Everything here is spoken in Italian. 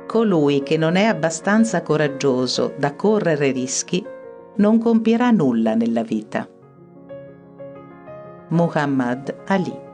Colui che non è abbastanza coraggioso da correre rischi non compierà nulla nella vita. Muhammad Ali.